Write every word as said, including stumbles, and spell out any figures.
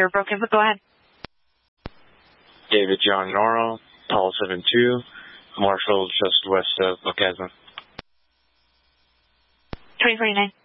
you're broken, but go ahead. David John Norrell, Paul seven two, Marshall just west of Mocasma. twenty forty-nine.